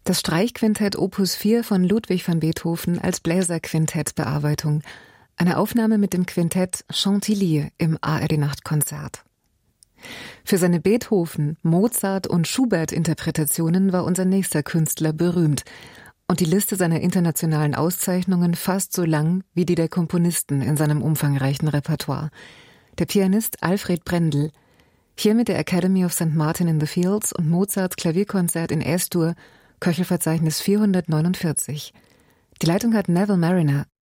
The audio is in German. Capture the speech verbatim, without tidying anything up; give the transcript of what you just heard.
Das Streichquintett Opus vier von Ludwig van Beethoven als Bläserquintett-Bearbeitung. Eine Aufnahme mit dem Quintett Chantilly im A R D-Nachtkonzert. Für seine Beethoven-, Mozart- und Schubert-Interpretationen war unser nächster Künstler berühmt. Und die Liste seiner internationalen Auszeichnungen fast so lang wie die der Komponisten in seinem umfangreichen Repertoire. Der Pianist Alfred Brendel. Hier mit der Academy of Saint Martin in the Fields und Mozarts Klavierkonzert in Es-Dur, Köchelverzeichnis vierhundertneunundvierzig. Die Leitung hat Neville Mariner.